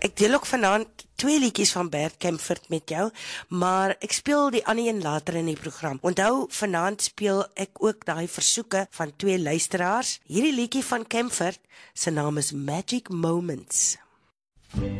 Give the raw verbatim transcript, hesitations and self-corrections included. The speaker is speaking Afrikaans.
Ek deel ook vanaand twee liedjies van Bert Kaempfert met jou, maar ek speel die ander een later in die program. Onthou, vanaand speel ek ook daai versoeke van twee luisteraars. Hierdie liedjie van Kaempfert, sy naam is Magic Moments.